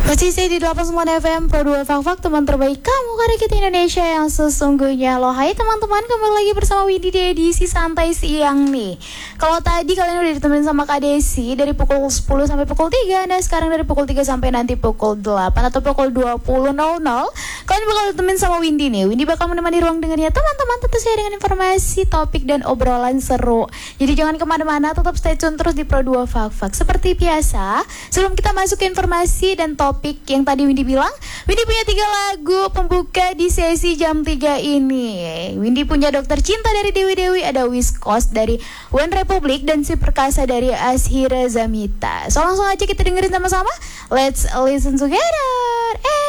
Posisi di 89 FM Pro 2 Fak teman terbaik kamu karena kita Indonesia yang sesungguhnya. Loh, hai teman-teman, kembali lagi bersama Windy di edisi santai siang nih. Kalau tadi kalian udah ditemenin sama Kak Desi dari pukul 10 sampai pukul 3. Nah sekarang dari pukul 3 sampai nanti pukul 8 atau pukul 20.00 kalian bakal ditemenin sama Windy nih. Windy bakal menemani ruang dengarnya teman-teman, tentu saja dengan informasi, topik, dan obrolan seru. Jadi jangan kemana-mana, tetap stay tune terus di Pro 2 Fak. Seperti biasa, sebelum kita masuk ke informasi dan topik yang tadi Windy bilang, Windy punya 3 lagu pembuka di sesi jam 3 ini. Windy punya Dokter Cinta dari Dewi, ada West Coast dari One Republic, dan Si Perkasa dari Ashira Zamita. So langsung aja kita dengerin sama-sama. Let's listen together.